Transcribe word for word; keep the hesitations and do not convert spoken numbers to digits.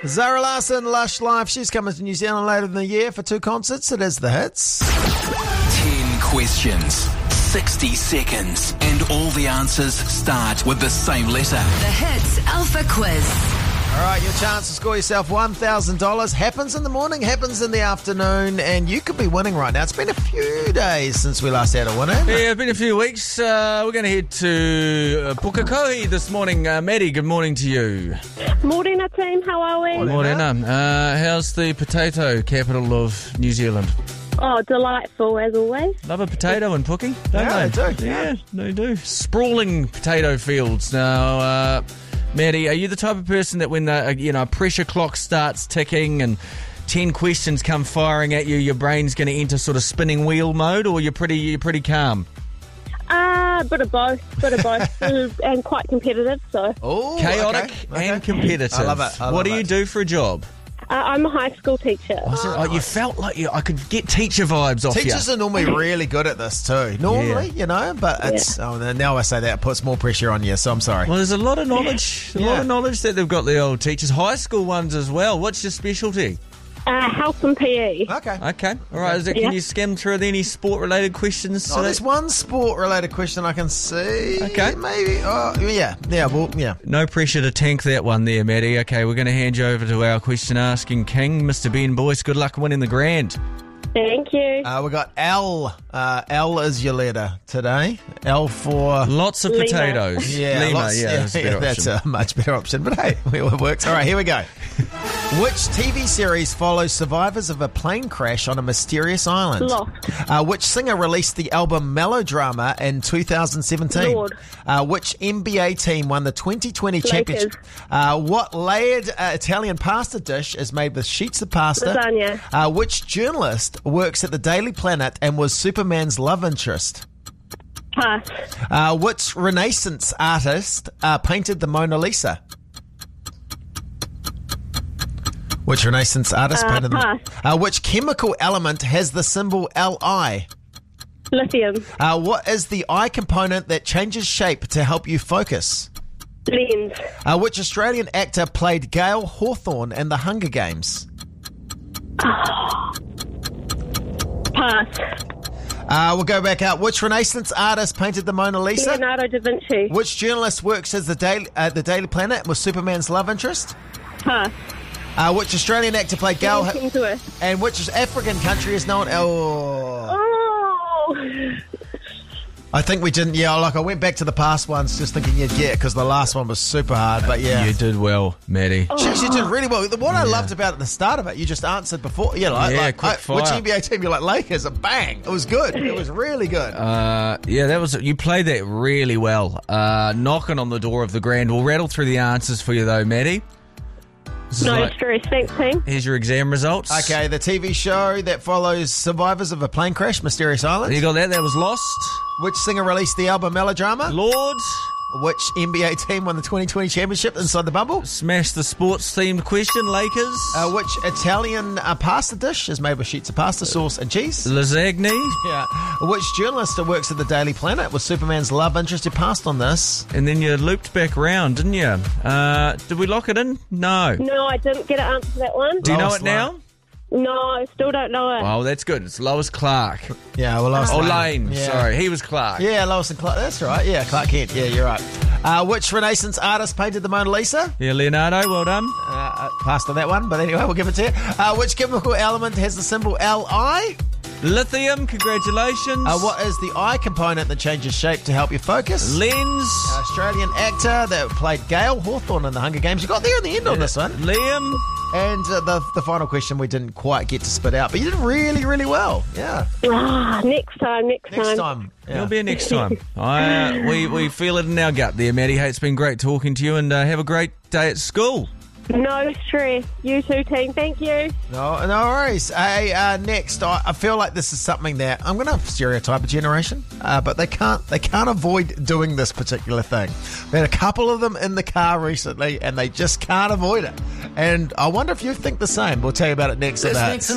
Zara Larsson, Lush Life. She's coming to New Zealand later in the year for two concerts. It is The Hits. Ten questions, sixty seconds, and all the answers start with the same letter. The Hits Alpha Quiz. All right, your chance to score yourself one thousand dollars happens in the morning, happens in the afternoon, and you could be winning right now. It's been a few days since we last had a winner. Yeah, it's been a few weeks. Uh, we're going to head to uh, Pukekohe this morning. Uh, Maddie, good morning to you. Morena team, how are we? Morena. Uh, how's the potato capital of New Zealand? Oh, delightful as always. Love a potato in Puking, don't Yeah, they? they do. Yeah, they do. Sprawling potato fields. Now, uh, Maddie, are you the type of person that when the uh, you know pressure clock starts ticking and ten questions come firing at you, your brain's going to enter sort of spinning wheel mode, or you're pretty you're pretty calm? Ah, uh, bit of both, bit of both, uh, and quite competitive. So, Oh, Chaotic okay, okay. and competitive. I love it. I love what do it. you do for a job? uh, I'm a high school teacher. Oh, oh, you felt like you, I could get teacher vibes off Teachers you. are normally really good at this too. Normally, you know, but it's oh, now I say that it puts more pressure on you. So I'm sorry. Well, there's a lot of knowledge, a lot Yeah. of knowledge that they've got, the old teachers, high school ones as well. What's your specialty? Uh, health and P E. Okay. Okay, all right. Is it, Yeah. Can you skim through any sport-related questions? Oh, today? there's one sport-related question I can see. Okay. Maybe. Oh, yeah. Yeah. Well, yeah. No pressure to tank that one there, Maddie. Okay, we're going to hand you over to our question-asking king, Mister Ben Boyce. Good luck winning the grand. Thank you. Uh, we got L. Uh, L is your letter today. L for. Lots of Lima. potatoes. Yeah, Lima, lots- yeah, that's a better that's option. a much better option. But hey, it works. All right, here we go. Which T V series follows survivors of a plane crash on a mysterious island? Lost. Uh, which singer released the album Melodrama in two thousand seventeen? Lord. Uh, which N B A team won the twenty twenty championship? Uh, what layered uh, Italian pasta dish is made with sheets of pasta? Lasagna. Uh, which journalist works at the Daily Planet and was Superman's love interest? Pass. Uh, which Renaissance artist uh, painted the Mona Lisa? Which Renaissance artist Uh, painted the pass. uh, Which chemical element has the symbol Li? Lithium. Uh, what is the eye component that changes shape to help you focus? Lens. Uh, which Australian actor played Gail Hawthorne in The Hunger Games? Pass. Uh, we'll go back out. Which Renaissance artist painted the Mona Lisa? Leonardo da Vinci. Which journalist works as the Daily, uh, the Daily Planet and was Superman's love interest? Pass. Uh, which Australian actor played Gail? Getting to it. And which African country is known? Oh, Oh. I think we didn't. Yeah, like I went back to the past ones, just thinking you'd get because the last one was super hard. But yeah, You did well, Maddie. she, she did really well. What I loved about it at the start of it, you just answered before. Yeah, like, Yeah, like quick I- fire. which N B A team? You're like Lakers. A bang! It was good. It was really good. Uh, yeah, that was you played that really well. Uh, knocking on the door of the grand. We'll rattle through the answers for you though, Maddie. This is No like- stress. Thanks, team. here's your exam results. Okay, the T V show that follows survivors of a plane crash, Mysterious Island. You got that? That was Lost. Which singer released the album Melodrama? Lord. Which N B A team won the twenty twenty championship inside the bubble? Smash the sports themed question. Lakers. Uh, which Italian uh, pasta dish is made with sheets of pasta sauce and cheese? Lasagna. Yeah. Which journalist who works at the Daily Planet was Superman's love interest who passed on this? And then you looped back round, didn't you? Uh, did we lock it in? No. No, I didn't get an answer to that one. Do you know Lowest it now? No, still don't know it. Well, that's good. It's Lois Clark. Yeah, well, Lois Oh, Lane. Lane. Yeah. Sorry, he was Clark. Yeah, Lois and Clark. That's right. Yeah, Clark Kent. Yeah, you're right. Uh, which Renaissance artist painted the Mona Lisa? Yeah, Leonardo, well done. Uh, I passed on that one, but anyway, we'll give it to you. Uh, which chemical element has the symbol Li? Lithium, congratulations. Uh, what is the eye component that changes shape to help you focus? Lens. Australian actor that played Gail Hawthorne in The Hunger Games. You got there in the end on this one. Liam. And uh, the the final question we didn't quite get to spit out, but you did really, really well. Yeah. Ah, next time, next, Next time. Yeah. It'll be a next time. I, uh, we, we feel it in our gut there, Maddie. Hey, it's been great talking to you, and uh, have a great day at school. No stress. You too, team. Thank you. No, no worries. Hey, uh, next, I, I feel like this is something that I'm going to stereotype a generation, uh, but they can't they can't avoid doing this particular thing. We had a couple of them in the car recently, and they just can't avoid it. And I wonder if you think the same. We'll tell you about it next. At, uh,